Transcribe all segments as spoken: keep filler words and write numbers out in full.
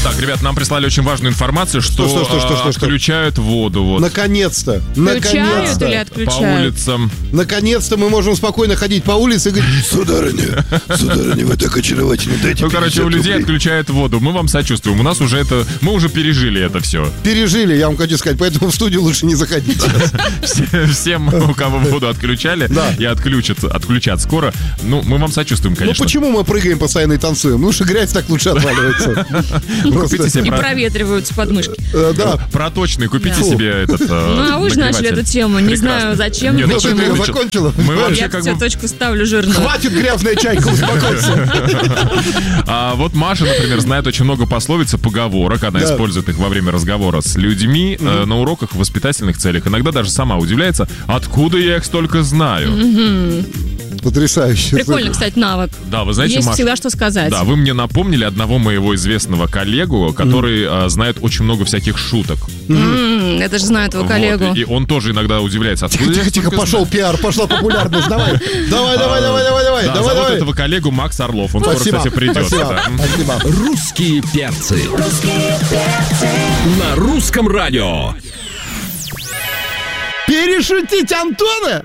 Так, ребят, нам прислали очень важную информацию, что, что, что, что, что, что, отключают что? воду. Вот. Наконец-то. Включают Наконец-то. или отключают? По улицам. Наконец-то мы можем спокойно ходить по улице и говорить: сударыня, сударыня, вы так очаровательны, дайте Ну, короче, у людей отключают воду. Мы вам сочувствуем. У нас уже это... Мы уже пережили это все. Пережили, я вам хочу сказать, поэтому в студию лучше не заходить. Всем, у кого воду отключали и отключат, отключат скоро, ну, мы вам сочувствуем, конечно. Ну, почему мы прыгаем постоянно и танцуем? Ну, что грязь так лучше отваливается. Купите себе И про- проветриваются подмышки. Да. проточный, купите Фу. себе этот э, Ну, а вы же начали нагреватель. эту тему. Не Прекрасно. знаю, зачем. Нет, ну, Ну, ты ты ее начал- закончила? Мы вообще Я как все бы... точку ставлю жирную. Хватит, грязная чайка, успокойся. А вот Маша, например, знает очень много пословиц и поговорок. Она Да. использует их во время разговора с людьми э, на уроках в воспитательных целях. Иногда даже сама удивляется, откуда я их столько знаю. Потрясающе. Прикольно, кстати, навык. Да, вы знаете, Есть Маша, всегда что сказать. да, вы мне напомнили одного моего известного коллегу, который э, знает очень много всяких шуток. М, Это же знаю твоего Вот, коллегу. и он тоже иногда удивляется, откуда я Тихо, их тихо, столько пошел пиар, пошла популярность. Давай, давай, давай, давай, давай, давай, Да, давай, зовут давай. этого коллегу Макс Орлов. Он скоро, Спасибо, кстати, придет. спасибо, Да. спасибо. Русские перцы. На русском радио. Перешутить Антона?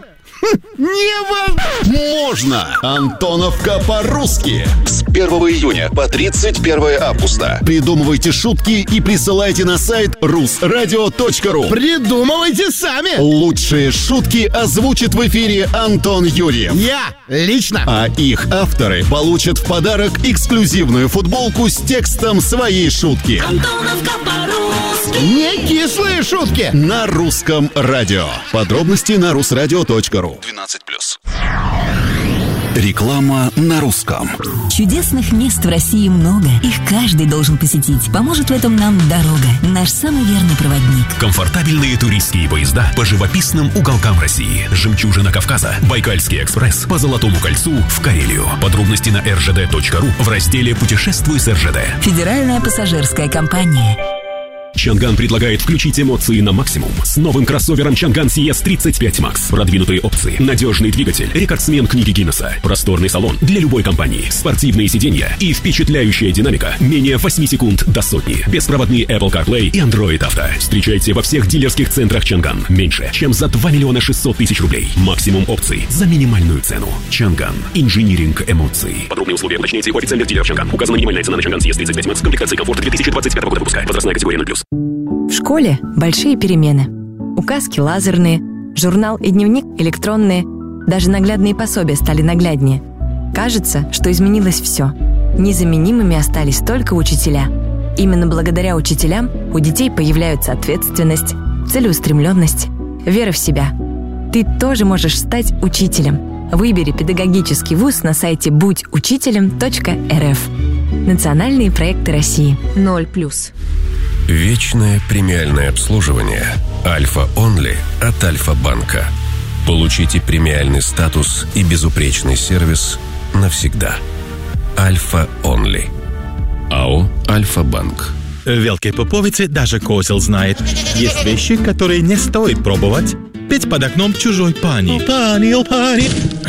Невозможно! Антоновка по-русски. С первого июня по тридцать первое августа. Придумывайте шутки и присылайте на сайт рус радио точка ру. Придумывайте сами. Лучшие шутки озвучит в эфире Антон Юрьев. Я лично. А их авторы получат в подарок эксклюзивную футболку с текстом своей шутки. Антоновка по-русски. Не кислые шутки. На русском радио. Подробности на рус радио точка ру. двенадцать плюс. Реклама на русском. Чудесных мест в России много. Их каждый должен посетить. Поможет в этом нам дорога. Наш самый верный проводник. Комфортабельные туристские поезда по живописным уголкам России. Жемчужина Кавказа, Байкальский экспресс по Золотому кольцу в Карелию. Подробности на эр жэ дэ точка ру в разделе «Путешествуй с эр жэ дэ». Федеральная пассажирская компания. Чанган предлагает включить эмоции на максимум с новым кроссовером Чанган си эс тридцать пять макс. Продвинутые опции, надежный двигатель, рекордсмен книги Гиннесса, просторный салон для любой компании, спортивные сиденья и впечатляющая динамика менее восемь секунд до сотни. Беспроводные Apple CarPlay и Android Auto. Встречайте во всех дилерских центрах Чанган. Меньше, чем за два миллиона шестьсот тысяч рублей. Максимум опций за минимальную цену. Чанган. Инжиниринг эмоций. Подробные условия уточняйте у официальных дилеров Чанган. Указана минимальная цена на Чанган си эс тридцать пять макс. Комплектация комфорта две тысячи двадцать пятого года выпуска. Возрастная категория ноль плюс. В школе большие перемены. Указки лазерные, журнал и дневник электронные. Даже наглядные пособия стали нагляднее. Кажется, что изменилось все. Незаменимыми остались только учителя. Именно благодаря учителям у детей появляются ответственность, целеустремленность, вера в себя. Ты тоже можешь стать учителем. Выбери педагогический вуз на сайте будь учителем точка эр эф. Национальные проекты России. Ноль плюс. Вечное премиальное обслуживание Альфа Онли от Альфа-банка. Получите премиальный статус и безупречный сервис навсегда. Альфа Онли. АО Альфа-банк. В Велкой Поповице даже козел знает. Есть вещи, которые не стоит пробовать. Петь под окном чужой пани. Пани, о пани.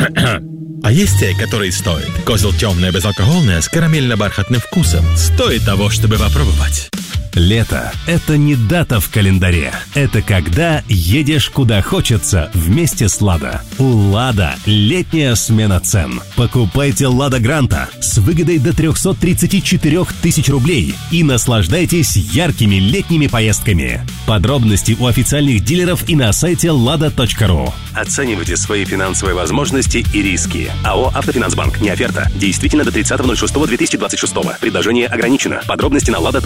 А есть те, которые стоит. Козел темное, безалкогольное, с карамельно-бархатным вкусом. Стоит того, чтобы попробовать. Лето – это не дата в календаре. Это когда едешь куда хочется вместе с «Лада». У «Лада» летняя смена цен. Покупайте «Лада Гранта» с выгодой до триста тридцать четыре тысячи рублей и наслаждайтесь яркими летними поездками. Подробности у официальных дилеров и на сайте лада точка ру. Оценивайте свои финансовые возможности и риски. АО «Автофинансбанк». Не оферта. Действительно до тридцатого ноль шестого две тысячи двадцать шестого. Предложение ограничено. Подробности на лада.